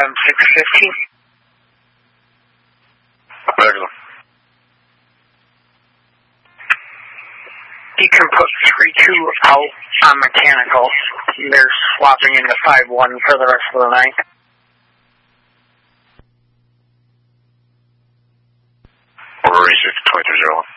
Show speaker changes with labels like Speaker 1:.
Speaker 1: 650.
Speaker 2: Regular.
Speaker 1: You can put 3-2 out on mechanical. They're swapping into 5-1 for the rest of the night.
Speaker 2: Rory 62301.